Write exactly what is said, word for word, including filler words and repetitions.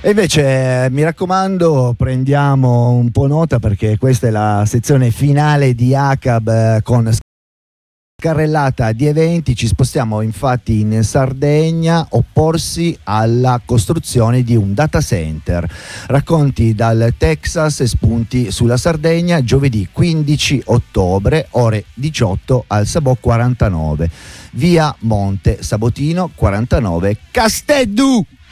E invece mi raccomando, prendiamo un po' nota, perché questa è la sezione finale di A C A B eh, con carrellata di eventi. Ci spostiamo infatti in Sardegna, opporsi alla costruzione di un data center. Racconti dal Texas e spunti sulla Sardegna, giovedì quindici ottobre, ore diciotto al Sabò quarantanove, via Monte Sabotino quarantanove, Casteddu.